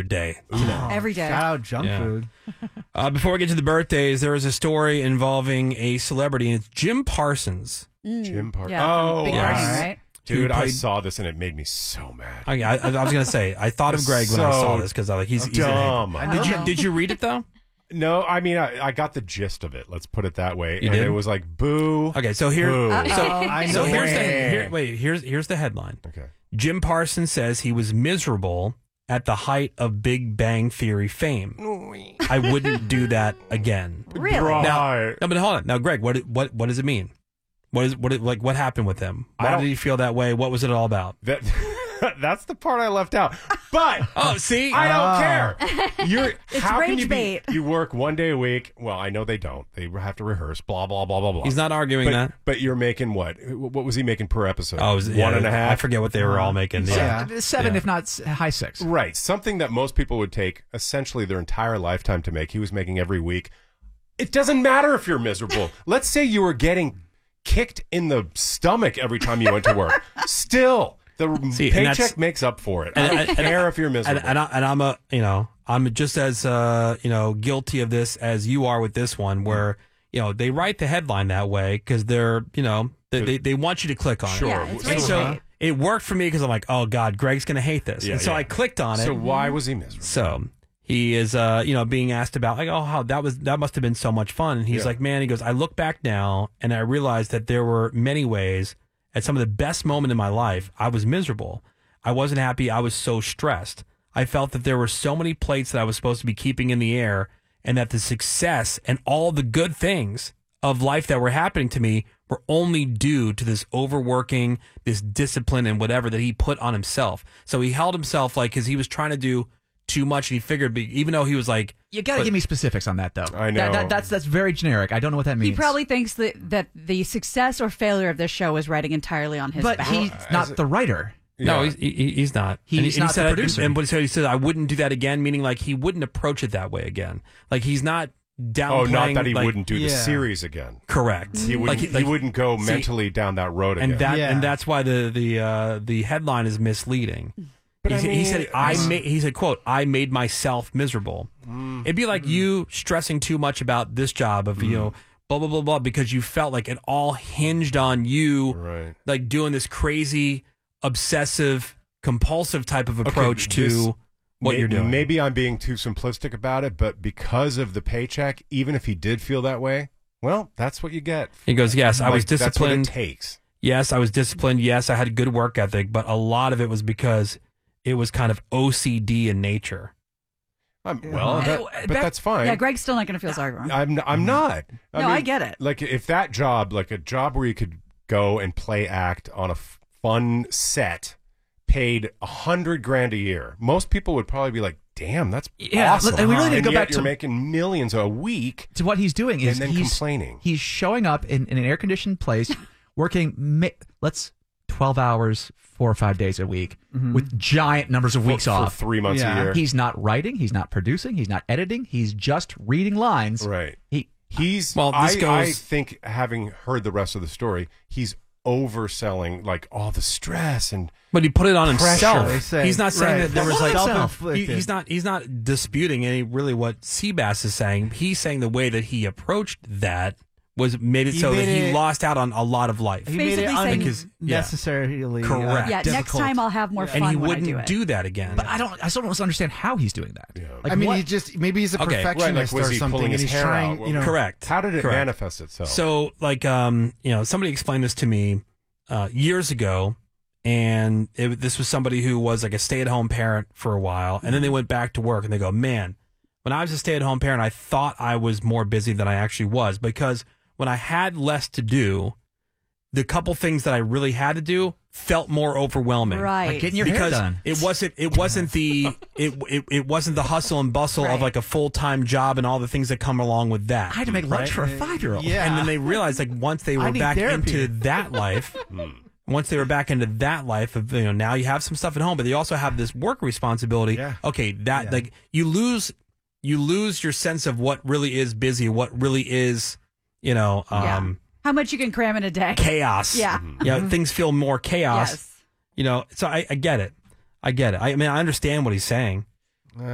other day today. Every day. Shout out junk food. Before we get to the birthdays, there is a story involving a celebrity, and it's Jim Parsons. Jim Parsons. Yeah, Oh, Big yes. Bang, right? dude, I played- saw this and it made me so mad. I was going to say, I thought of Greg when I saw So this because I was like, he's dumb. Did you read it though? No, I mean, I got the gist of it. Let's put it that way. You and did? it was like, boo. Okay, so Boo. here's the headline. Okay. Jim Parsons says he was miserable at the height of Big Bang Theory fame. I wouldn't do that again. Really? Right. Now, no, but hold on. Now, Greg, what does it mean? What happened with him? Why did he feel that way? What was it all about? That's the part I left out. But Oh, see, I don't care. How can rage you bait. You work one day a week. Well, I know they don't. They have to rehearse. Blah blah blah blah blah. he's not arguing that. But you're making what? What was he making per episode? Oh, one and a half. I forget what they were all making. Yeah. 7, Yeah. if not high 6. Right. Something that most people would take essentially their entire lifetime to make. He was making every week. It doesn't matter if you're miserable. Let's say you were getting kicked in the stomach every time you went to work. Still, the paycheck makes up for it. I don't care if you're miserable. And I'm just as guilty of this as you are with this one, where they write the headline that way because they're they want you to click on it. Sure. Yeah, it's And rage so bait. it worked for me because I'm like, oh God, Greg's gonna hate this, Yeah, and so yeah. I clicked on it. So why was he miserable? So he is, being asked about like, oh, how that must have been so much fun. And he's Yeah. like, man, he goes, I look back now and I realized that there were many ways at some of the best moments in my life, I was miserable. I wasn't happy. I was so stressed. I felt that there were so many plates that I was supposed to be keeping in the air, and that the success and all the good things of life that were happening to me were only due to this overworking, this discipline and whatever that he put on himself. So he held himself like, because he was trying to do too much, and he figured, even though he was like, You got to give me specifics on that, though. I know. That's very generic. I don't know what that means. He probably thinks that the success or failure of this show is riding entirely on his But back. he's not the writer. no, Yeah. he's not. He's not the producer. And he said, I wouldn't do that again, meaning like he wouldn't approach it that way again. Like he's not downplaying. Oh, not that he like, wouldn't do the Yeah. series again. Correct. He wouldn't. Like, he wouldn't go see, mentally down that road again. And that's why the headline is misleading. But He said, quote, I made myself miserable. It'd be like you stressing too much about this job of, blah, blah, blah, blah, because you felt like it all hinged on you, Right. like doing this crazy, obsessive, compulsive type of approach to what you're doing. Maybe I'm being too simplistic about it, but because of the paycheck, even if he did feel that way, well, that's what you get. He goes, yes, I was That's what it disciplined. takes. Yes, I was disciplined. Yes, I had a good work ethic, but a lot of it was because it was kind of OCD in nature. But That- that's fine. Yeah, Greg's still not going to feel sorry for him. I'm not. No, I get it. Like if that job, like a job where you could go and play act on a fun set, paid $100,000 a year, most people would probably be like, "Damn, that's awesome." And we really need to And go yet back you're to making millions a week. to what he's doing is And then he's complaining. He's showing up in an air conditioned place, working 12 hours, 4 or 5 days a week with giant numbers of weeks for off. 3 months Yeah. a year. He's not writing. He's not producing. He's not editing. He's just reading lines. Right. He's I think, having heard the rest of the story, he's overselling like all the stress and. But he put it on Pressure. himself. They say, He's not saying right. that there was like Self-inflicted. he's not disputing any really what Seabass is saying. He's saying the way that he approached that made it so that he lost out on a lot of life. He made it Basically saying- unnecessarily Correct. Yeah, next difficult. time I'll have more fun And he when I do wouldn't it. do that again. But I still don't understand how he's doing that. Yeah. Like, I mean, what- maybe he's a Okay, right, perfectionist was or he something, pulling and his he's hair trying, out? Correct. How did it Correct. manifest itself? So, like, somebody explained this to me years ago, and this was somebody who was like a stay-at-home parent for a while, and then they went back to work, and they go, man, when I was a stay-at-home parent, I thought I was more busy than I actually was, because when I had less to do, the couple things that I really had to do felt more overwhelming. Right. Like getting your hair Because done. it wasn't the hustle and bustle of like a full-time job and all the things that come along with that. I had to make lunch for a 5-year-old. Yeah. And then they realized, like, once they I were need back therapy. into that life, of, now you have some stuff at home, but you also have this work responsibility. Yeah. Okay, like you lose your sense of what really is busy, what really is, How much you can cram in a day. chaos. Yeah. Things feel more chaos. Yes. So I get it. I mean, I understand what he's saying.